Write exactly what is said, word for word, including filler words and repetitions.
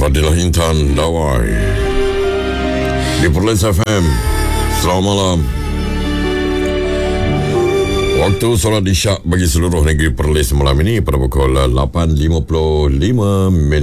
Fadilah Intan Dawai di Perlis F M. Selamat malam. Waktu solat isyak bagi seluruh negeri Perlis malam ini pada pukul lapan lima puluh lima minit.